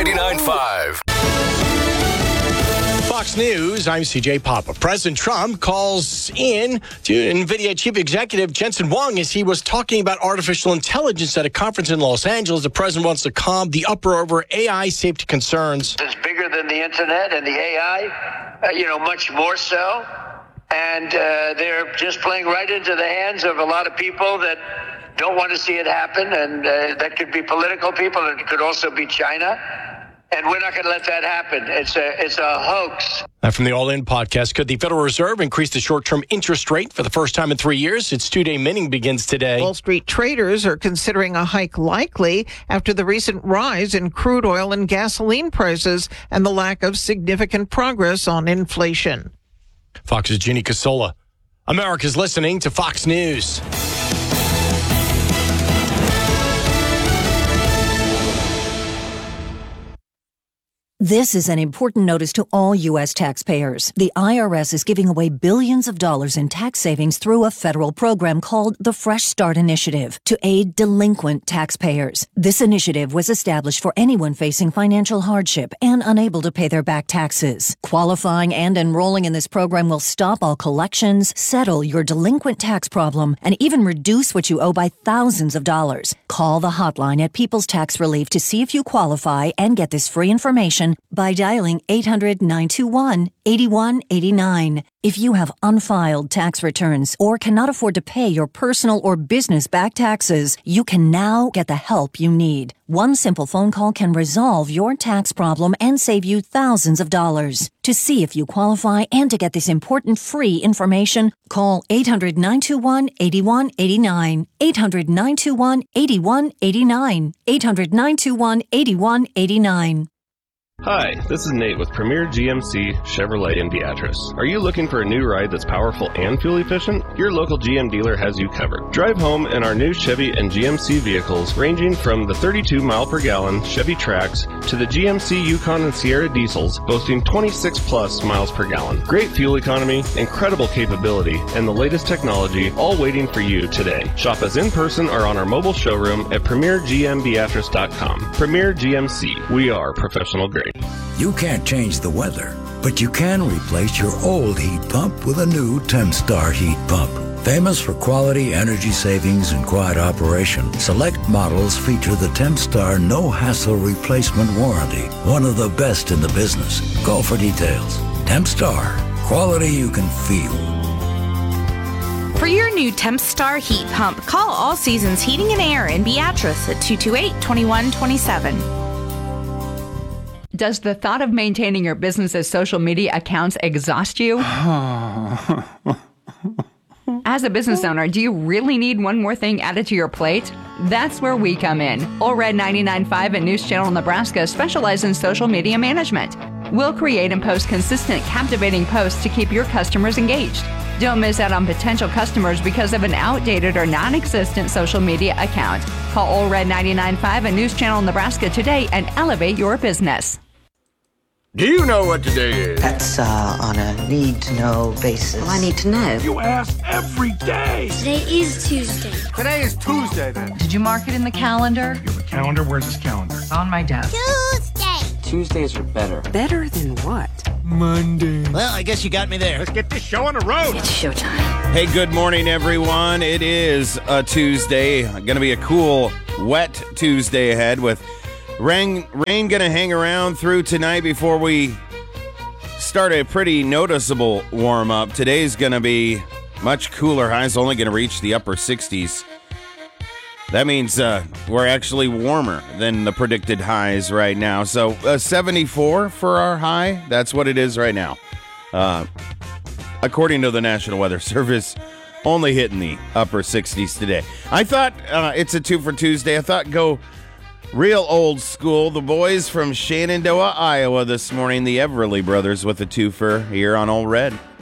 99.5. Fox News, I'm CJ Papa. President Trump calls in to NVIDIA chief executive Jensen Huang as he was talking about artificial intelligence at a conference in Los Angeles. The president wants to calm the uproar over AI safety concerns. It's bigger than the internet and the AI, much more so. And they're just playing right into the hands of a lot of people that don't want to see it happen. And that could be political people. It could also be China. And we're not going to let that happen. It's a hoax. And from the All In podcast, could the Federal Reserve increase the short-term interest rate for the first time in 3 years? Its two-day meeting begins today. Wall Street traders are considering a hike likely after the recent rise in crude oil and gasoline prices and the lack of significant progress on inflation. Fox's Ginny Casola. America's listening to Fox News. This is an important notice to all U.S. taxpayers. The IRS is giving away billions of dollars in tax savings through a federal program called the Fresh Start Initiative to aid delinquent taxpayers. This initiative was established for anyone facing financial hardship and unable to pay their back taxes. Qualifying and enrolling in this program will stop all collections, settle your delinquent tax problem, and even reduce what you owe by thousands of dollars. Call the hotline at People's Tax Relief to see if you qualify and get this free information by dialing 800-921-8189. If you have unfiled tax returns or cannot afford to pay your personal or business back taxes, you can now get the help you need. One simple phone call can resolve your tax problem and save you thousands of dollars. To see if you qualify and to get this important free information, call 800-921-8189. 800-921-8189. 800-921-8189. Hi, this is Nate with Premier GMC Chevrolet in Beatrice. Are you looking for a new ride that's powerful and fuel efficient? Your local GM dealer has you covered. Drive home in our new Chevy and GMC vehicles ranging from the 32 mile per gallon Chevy Trax to the GMC Yukon and Sierra diesels boasting 26 plus miles per gallon. Great fuel economy, incredible capability, and the latest technology all waiting for you today. Shop us in person or on our mobile showroom at premiergmbeatrice.com. Premier GMC. We are professional grade. You can't change the weather, but you can replace your old heat pump with a new Temstar heat pump. Famous for quality, energy savings, and quiet operation, select models feature the Temstar no-hassle replacement warranty, one of the best in the business. Call for details. Temstar, quality you can feel. For your new Tempstar heat pump, call All Seasons Heating and Air in Beatrice at 228-2127. Does the thought of maintaining your business's social media accounts exhaust you? As a business owner, do you really need one more thing added to your plate? That's where we come in. All Red 99.5 and News Channel Nebraska specialize in social media management. We'll create and post consistent, captivating posts to keep your customers engaged. Don't miss out on potential customers because of an outdated or non-existent social media account. Call All Red 99.5 and News Channel Nebraska today and elevate your business. Do you know what today is? That's on a need-to-know basis. Well, I need to know. You ask every day. Today is Tuesday. Today is Tuesday, then. Did you mark it in the calendar? You have a calendar? Where's this calendar? It's on my desk. Tuesday. Tuesdays are better. Better than what? Monday. Well, I guess you got me there. Let's get this show on the road. It's showtime. Hey, good morning, everyone. It is a Tuesday. Going to be a cool, wet Tuesday ahead with rain going to hang around through tonight before we start a pretty noticeable warm-up. Today's going to be much cooler. Highs only going to reach the upper 60s. That means we're actually warmer than the predicted highs right now. So 74 for our high. That's what it is right now. According to the National Weather Service, only hitting the upper 60s today. I thought it's a 2 for Tuesday. I thought go real old school. The boys from Shenandoah, Iowa this morning, the Everly Brothers with a twofer here on Old Red.